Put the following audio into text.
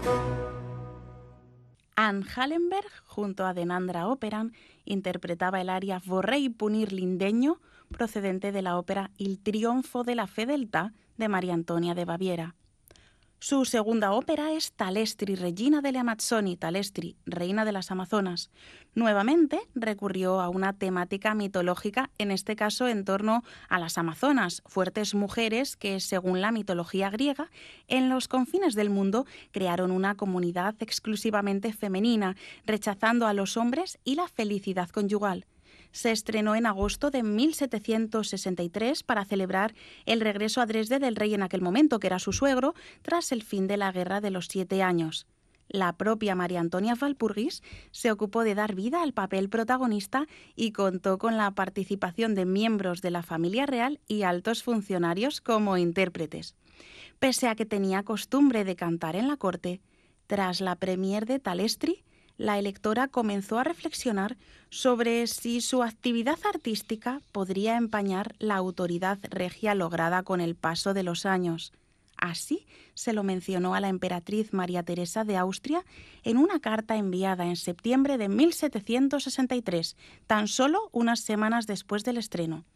Anne Hallenberg, junto a Denandra Operan, interpretaba el aria Vorrei punir l'indegno, procedente de la ópera Il trionfo de la fedeltà de María Antonia de Baviera. Su segunda ópera es Talestri, Regina delle Amazzoni, Talestri, Reina de las Amazonas. Nuevamente recurrió a una temática mitológica, en este caso en torno a las Amazonas, fuertes mujeres que, según la mitología griega, en los confines del mundo crearon una comunidad exclusivamente femenina, rechazando a los hombres y la felicidad conyugal. Se estrenó en agosto de 1763 para celebrar el regreso a Dresde del rey en aquel momento, que era su suegro, tras el fin de la Guerra de los 7 años. La propia María Antonia Walpurgis se ocupó de dar vida al papel protagonista y contó con la participación de miembros de la familia real y altos funcionarios como intérpretes. Pese a que tenía costumbre de cantar en la corte, tras la premier de Talestri, la electora comenzó a reflexionar sobre si su actividad artística podría empañar la autoridad regia lograda con el paso de los años. Así se lo mencionó a la emperatriz María Teresa de Austria en una carta enviada en septiembre de 1763, tan solo unas semanas después del estreno.